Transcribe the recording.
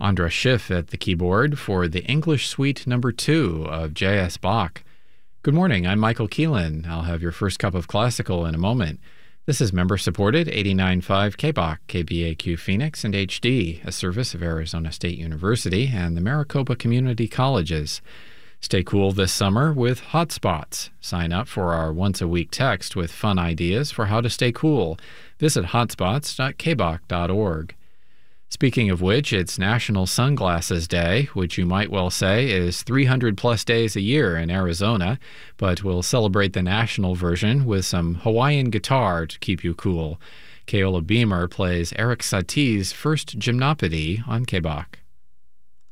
Andra Schiff at the keyboard for the English Suite No. 2 of J.S. Bach. Good morning, I'm Michael Keelan. I'll have your first cup of classical in a moment. This is member-supported 89.5 KBOC, KBAQ Phoenix, and HD, a service of Arizona State University and the Maricopa Community Colleges. Stay cool this summer with Hotspots. Sign up for our once-a-week text with fun ideas for how to stay cool. Visit hotspots.kboc.org. Speaking of which, it's National Sunglasses Day, which you might well say is 300-plus days a year in Arizona, but we'll celebrate the national version with some Hawaiian guitar to keep you cool. Keola Beamer plays Eric Satie's first Gymnopédie on KBOC.